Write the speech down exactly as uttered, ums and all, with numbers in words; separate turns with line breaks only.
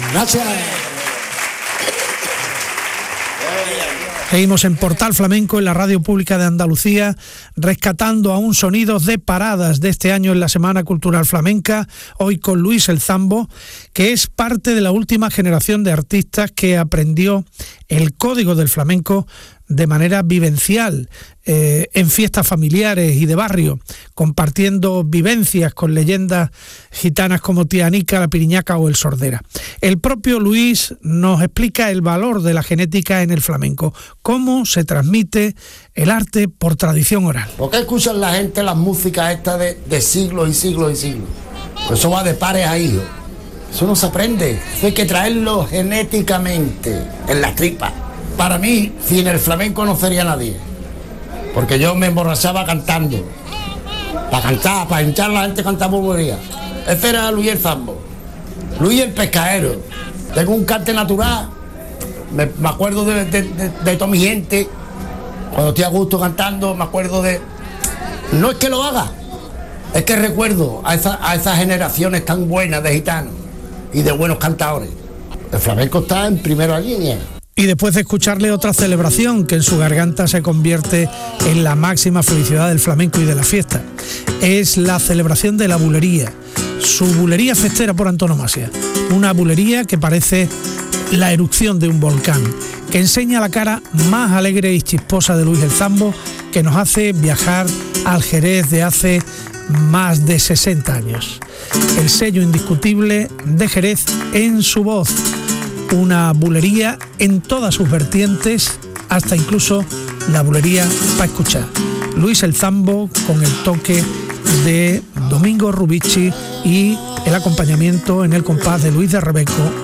Gracias.
Seguimos en Portal Flamenco, en la Radio Pública de Andalucía, rescatando aún sonidos de paradas de este año en la Semana Cultural Flamenca, hoy con Luis El Zambo, que es parte de la última generación de artistas que aprendió el código del flamenco de manera vivencial, eh, en fiestas familiares y de barrio, compartiendo vivencias con leyendas gitanas como Tía Anica, la Piriñaca o el Sordera. El propio Luis nos explica el valor de la genética en el flamenco, cómo se transmite el arte por tradición oral.
¿Por qué escuchan la gente las músicas estas de, de siglos y siglos y siglos? Pues eso va de pares a hijos. Eso no se aprende, eso hay que traerlo genéticamente en las tripas. Para mí, sin el flamenco no sería nadie, porque yo me emborrachaba cantando. Para cantar, para hinchar la gente cantaba burburía. Ese era Luis El Zambo. Luis el pescadero. Tengo un cante natural. Me, me acuerdo de, de, de, de toda mi gente. Cuando estoy a gusto cantando, me acuerdo de... No es que lo haga, es que recuerdo a, esa, a esas generaciones tan buenas de gitanos y de buenos cantadores. El flamenco está en primera línea.
Y después de escucharle otra celebración que en su garganta se convierte en la máxima felicidad del flamenco y de la fiesta, es la celebración de la bulería, su bulería festera por antonomasia, una bulería que parece la erupción de un volcán, que enseña la cara más alegre y chisposa de Luis El Zambo, que nos hace viajar al Jerez de hace más de sesenta años. El sello indiscutible de Jerez en su voz. Una bulería en todas sus vertientes, hasta incluso la bulería para escuchar. Luis El Zambo con el toque de Domingo Rubici y el acompañamiento en el compás de Luis de Rebeco